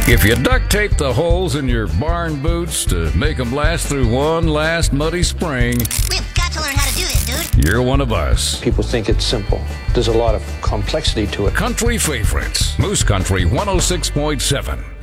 If you duct tape the holes in your barn boots to make them last through one last muddy spring, we've got to learn how to do this, dude. you're one of us. People think it's simple. There's a lot of complexity to it. Country favorites, Moose Country 106.7.